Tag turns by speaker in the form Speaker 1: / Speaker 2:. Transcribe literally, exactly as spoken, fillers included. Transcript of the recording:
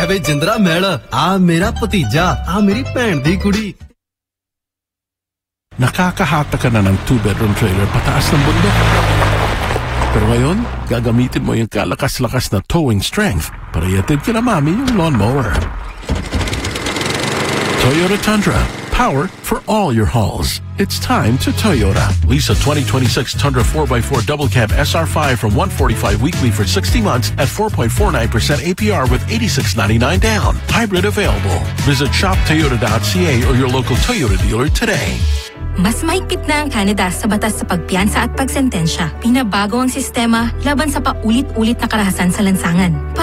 Speaker 1: ਵੇ ਜਿੰਦਰਾ ਮਿਲ ਆ ਮੇਰਾ ਭਤੀਜਾ ਆ ਮੇਰੀ ਭੈਣ ਦੀ ਕੁੜੀ
Speaker 2: Nakakahata ka na ng two-bedroom trailer pataas ng bundok. Pero ngayon, gagamitin mo yung kalakas-lakas na towing strength para iatid kina mami yung lawnmower. Toyota Tundra. Power for all your hauls. It's time to Toyota. Lease a twenty twenty-six Tundra four by four Double Cab S R five from one forty-five weekly for sixty months at four point four nine percent A P R with eighty-six ninety-nine down. Hybrid available. Visit shop toyota dot c a or your local Toyota dealer today.
Speaker 3: Mas mahigpit na ang Canada sa batas sa pagpiyansa at pagsentensya. Pinabago ang sistema laban sa paulit-ulit na karahasan sa lansangan.